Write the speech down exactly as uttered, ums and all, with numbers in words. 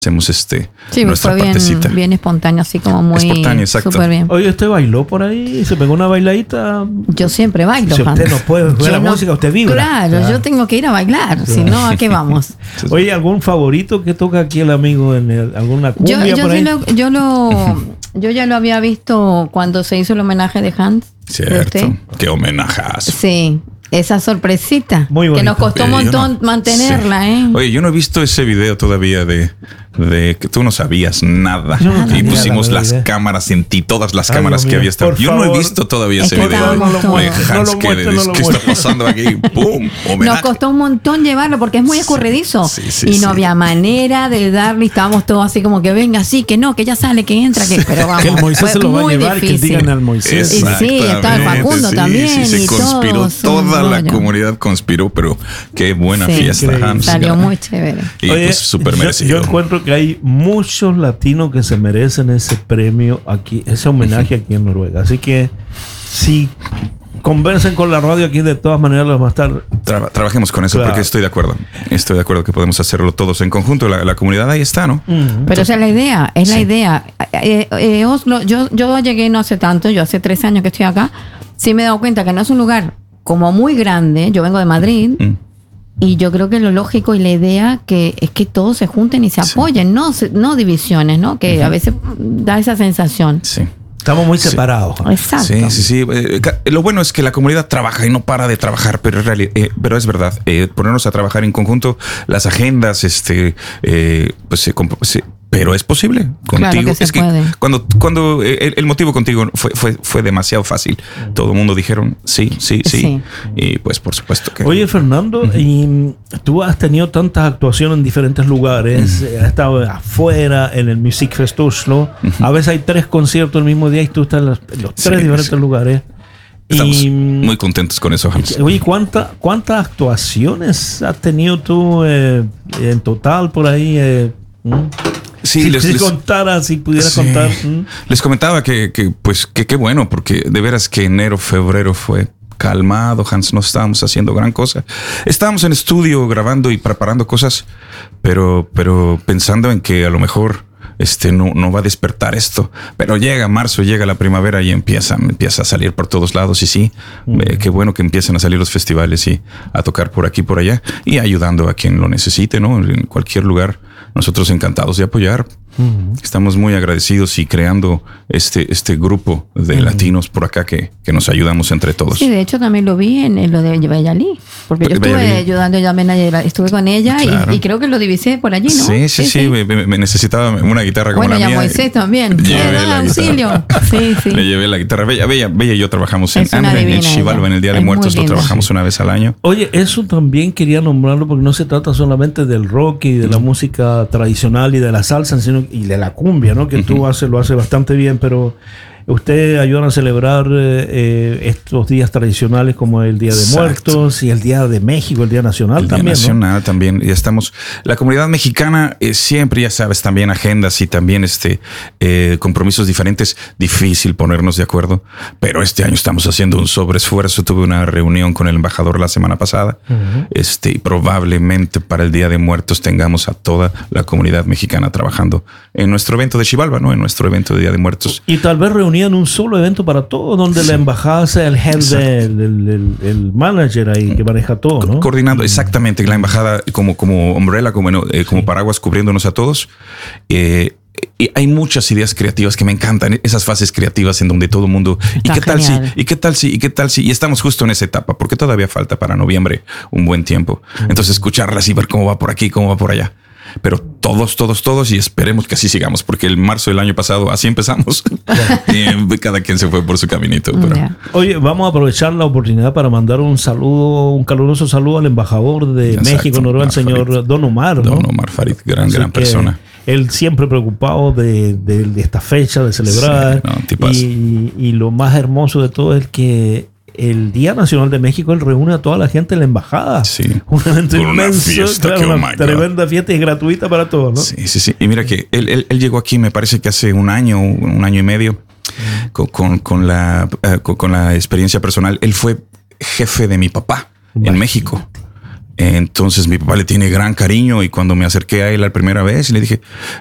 hacemos este sí, nuestra fue bien, partecita. Bien espontáneo, así como muy espontáneo, exacto. Súper bien. Oye, ¿usted bailó por ahí? ¿Se pegó una bailadita? Yo siempre bailo, Si usted Hans. no puede jugar Yo la no- música, usted vibra. Claro, Ah. yo tengo que ir a bailar, si no, ¿a qué vamos? Oye, ¿algún favorito que toca aquí el amigo en el- alguna cumbia Yo, yo, por sí ahí? lo, yo lo yo ya lo había visto cuando se hizo el homenaje de Hans. ¿de Cierto. usted? Qué homenajazo. Sí, esa sorpresita. Muy que bonito. nos costó un Eh, yo montón no- mantenerla, sí. ¿eh? Oye, yo no he visto ese video todavía de, de que tú no sabías nada. Yo no y tenía pusimos la las idea. cámaras en ti, todas las Ay, cámaras Dios que mío, había estado. por Yo no he favor. visto todavía Es ese que video. estábamos todos. Oye, No Hans, lo ¿qué, muestre, no lo ¿qué está muestre. pasando aquí? ¡Pum! Homenaje. Nos costó un montón llevarlo porque es muy escurridizo. Sí, sí, y sí. no había manera de darle. Estábamos todos así como que venga, sí, que no, que ya sale, que entra, que. Pero vamos. Que el Moisés fue se lo va a muy llevar, que difícil. digan al Moisés. Y sí, estaba el Facundo Sí, también sí, se y conspiró. todos, un Toda la rollo. comunidad conspiró, pero qué buena Sí. fiesta, Increíble. Hans. Salió muy chévere. Y Oye, pues súper yo- merecido. Yo, encuentro que hay muchos latinos que se merecen ese premio aquí, ese homenaje aquí en Noruega. Así que si conversen con la radio aquí, de todas maneras los va a estar. Traba- trabajemos con eso Claro. porque estoy de acuerdo. Estoy de acuerdo que podemos hacerlo todos en conjunto. La, la comunidad ahí está, ¿no? Pero esa es la idea, es la Sí. idea. Eh, eh, Oslo, yo, yo llegué no hace tanto, yo hace tres años que estoy acá. Sí me he dado cuenta que no es un lugar como muy grande. Yo vengo de Madrid. Mm. Y yo creo que lo lógico y la idea que es que todos se junten y se Sí. apoyen, no, se- no divisiones, ¿no? Que a veces da esa sensación. Sí. Estamos muy Sí. separados. Exacto. Sí, sí, sí. Eh, ca- lo bueno es que la comunidad trabaja y no para de trabajar, pero, en reali- eh, pero es verdad. eh, ponernos a trabajar en conjunto, las agendas, este, eh, pues se comp- se- pero es posible Claro contigo. que se es que puede. cuando, cuando eh, el, el motivo contigo fue, fue, fue demasiado fácil. Todo el mundo dijeron sí, sí, sí, Sí. Y pues por supuesto que. Oye, Fernando, y tú has tenido tantas actuaciones en diferentes lugares, eh, has estado afuera en el Music Fest Oslo. A veces hay tres conciertos el mismo día y tú estás en los, en los Sí, tres diferentes sí. lugares. Estamos Y, muy contentos con eso, Hans. oye, ¿cuánta, ¿cuántas actuaciones has tenido tú eh, en total por ahí? Eh, ¿Mm? Sí, si, les- si les- contaras, si pudieras Sí. contar. ¿Mm? Les comentaba que, que pues, que qué bueno, porque de veras que enero, febrero fue calmado, Hans, no estábamos haciendo gran cosa. Estábamos en estudio grabando y preparando cosas, pero, pero pensando en que a lo mejor este no, no va a despertar esto. Pero llega marzo, llega la primavera y empieza, empieza a salir por todos lados. Y sí, eh, qué bueno que empiecen a salir los festivales y a tocar por aquí, por allá y ayudando a quien lo necesite, ¿no? En cualquier lugar. Nosotros encantados de apoyar. Estamos muy agradecidos y creando este, este grupo de latinos por acá que, que nos ayudamos entre todos. Sí, de hecho también lo vi en, en lo de Bellalí, porque yo estuve Bellalí. ayudando también a estuve con ella y- Claro. y, creo que lo divisé por allí, ¿no? Sí, sí, sí, Me, me- me necesitaba una guitarra como Bueno, la y a mía. Moisés también. Llevé Eh, la dale auxilio. guitarra. Sí, sí. Le llevé la guitarra. Bella, Bella, Bella y yo trabajamos en, Es una en, en divina Xibalba, ella. en el Día de Es muy Muertos, lo linda. trabajamos una vez al año. Oye, eso también quería nombrarlo porque no se trata solamente del rock y de la música tradicional y de la salsa, sino y de la cumbia, ¿no? Que tú haces, lo haces bastante bien, pero usted ayuda a celebrar eh, eh, estos días tradicionales como el Día de Exacto. Muertos y el Día de México, el Día Nacional El Día también, ¿no? Nacional también. Ya estamos. La comunidad mexicana eh, siempre, ya sabes, también agendas y también este eh, compromisos diferentes. Difícil ponernos de acuerdo, pero este año estamos haciendo un sobreesfuerzo. Tuve una reunión con el embajador la semana pasada. Este, y probablemente para el Día de Muertos tengamos a toda la comunidad mexicana trabajando en nuestro evento de Xibalba, ¿no? En nuestro evento de Día de Muertos. Y tal vez reunían un solo evento para todo, donde la embajada sea el head, del el, el- el manager ahí que maneja todo, ¿no? Coordinando exactamente la embajada como, como umbrella, como, eh, como paraguas cubriéndonos a todos. Eh, y hay muchas ideas creativas que me encantan, esas fases creativas en donde todo el mundo, ¿y Está qué tal si? genial. ¿Y qué tal si? ¿Y qué tal si? Y estamos justo en esa etapa, porque todavía falta para noviembre un buen tiempo. Entonces escucharlas y ver cómo va por aquí, cómo va por allá. Pero todos, todos, todos, y esperemos que así sigamos, porque el marzo del año pasado así empezamos. Y cada quien se fue por su caminito. Pero Ya. Oye, vamos a aprovechar la oportunidad para mandar un saludo, un caluroso saludo al embajador de Exacto, México, Noruega, el Omar señor Farid. Don Omar, ¿no? Don Omar Farid, gran, Así gran que persona. Él siempre preocupado de, de- de esta fecha, de celebrar. Sí, no, tipazo. y, y lo más hermoso de todo es que el Día Nacional de México él reúne a toda la gente en la embajada. Sí. Un evento Con una inmenso, fiesta claro, que, oh una my God. tremenda fiesta y gratuita para todos, ¿no? Sí, sí, sí. Y mira que él, él, él llegó aquí, me parece que hace un año, un año y medio, con, con, con la, eh, con, con la experiencia personal. Él fue jefe de mi papá en Imagínate. México. Entonces mi papá le tiene gran cariño y cuando me acerqué a él la primera vez le dije,